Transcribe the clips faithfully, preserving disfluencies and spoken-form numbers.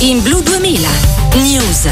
In Blu duemila News.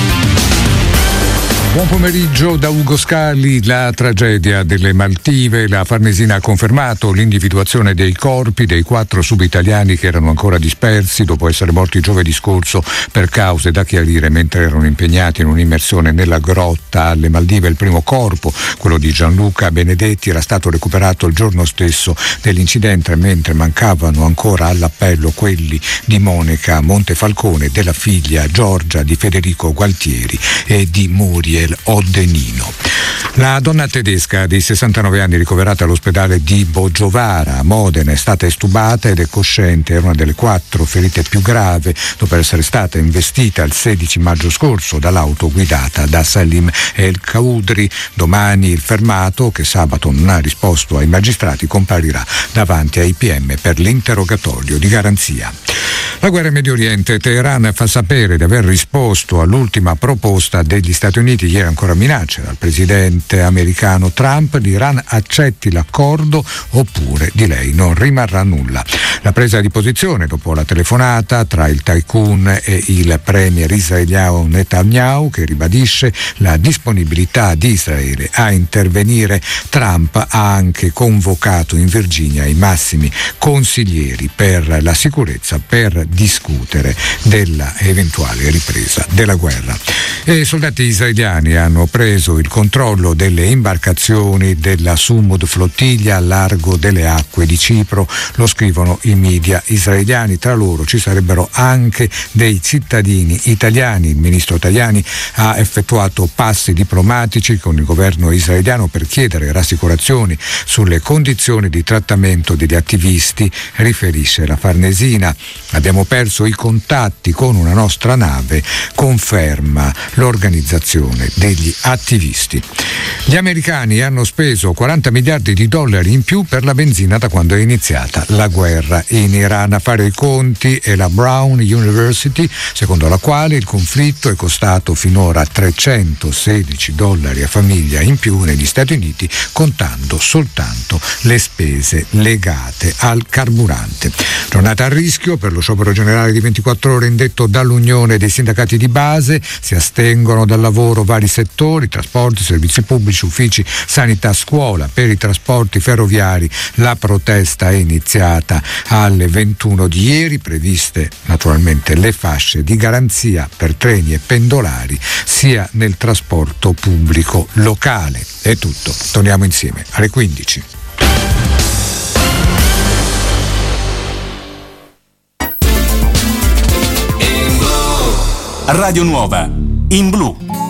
Buon pomeriggio da Ugo Scali. La tragedia delle Maldive. La Farnesina ha confermato l'individuazione dei corpi dei quattro subitaliani che erano ancora dispersi dopo essere morti giovedì scorso per cause da chiarire mentre erano impegnati in un'immersione nella grotta alle Maldive. Il primo corpo, quello di Gianluca Benedetti, era stato recuperato il giorno stesso dell'incidente, mentre mancavano ancora all'appello quelli di Monica Montefalcone e della figlia Giorgia, di Federico Gualtieri e di Muriel Odenino. La donna tedesca di sessantanove anni ricoverata all'ospedale di Boggiovara a Modena è stata estubata ed è cosciente. È una delle quattro ferite più gravi dopo essere stata investita il sedici maggio scorso dall'auto guidata da Salim El Kaudri. Domani il fermato, che sabato non ha risposto ai magistrati, comparirà davanti ai P M per l'interrogatorio di garanzia. La guerra in Medio Oriente. Teheran fa sapere di aver risposto all'ultima proposta degli Stati Uniti. Ieri ancora minacce dal presidente americano Trump: l'Iran accetti l'accordo oppure di lei non rimarrà nulla. La presa di posizione dopo la telefonata tra il tycoon e il premier israeliano Netanyahu, che ribadisce la disponibilità di Israele a intervenire. Trump ha anche convocato in Virginia i massimi consiglieri per la sicurezza per discutere della eventuale ripresa della guerra. E i soldati israeliani hanno preso il controllo delle imbarcazioni della Sumud flottiglia a largo delle acque di Cipro. Lo scrivono i media israeliani. Tra loro ci sarebbero anche dei cittadini italiani. Il ministro Tajani ha effettuato passi diplomatici con il governo israeliano per chiedere rassicurazioni sulle condizioni di trattamento degli attivisti, riferisce la Farnesina. Abbiamo perso i contatti con una nostra nave, conferma l'organizzazione degli attivisti. Gli americani hanno speso quaranta miliardi di dollari in più per la benzina da quando è iniziata la guerra in Iran. A fare i conti è la Brown University, secondo la quale il conflitto è costato finora trecentosedici dollari a famiglia in più negli Stati Uniti, contando soltanto le spese legate al carburante. Giornata a rischio per lo sciopero generale di ventiquattro ore indetto dall'Unione dei sindacati di base. Si astengono dal lavoro vari settori: trasporti, servizi pubblici, uffici, sanità, scuola. Per i trasporti ferroviari la protesta è iniziata alle ventuno di ieri, previste naturalmente le fasce di garanzia per treni e pendolari sia nel trasporto pubblico locale. È tutto, torniamo insieme alle quindici. Radio Nuova in blu.